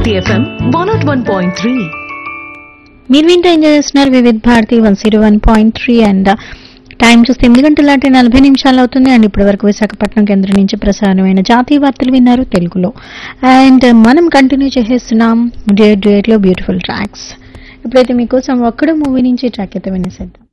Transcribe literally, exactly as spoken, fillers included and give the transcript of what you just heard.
Bharati FM one not one point three. మీరు వింటూ enjoy చేస్తున్నారు Vividh Bharati one zero one point three and time చూస్తే ఎనిమిది గంటల అంటే నలభై నిమిషాలు అవుతుంది. అండ్ ఇప్పటి వరకు విశాఖపట్నం కేంద్రం నుంచి ప్రసారమైన జాతీయ వార్తలు విన్నారు తెలుగులో. అండ్ మనం కంటిన్యూ చేసేస్తున్నాం డ్యూయట్ డ్యూయట్ లో బ్యూటిఫుల్ ట్రాక్స్. ఇప్పుడైతే మీకోసం ఒక్కడు మూవీ నుంచి ట్రాక్ అయితే వినేసేద్దాం.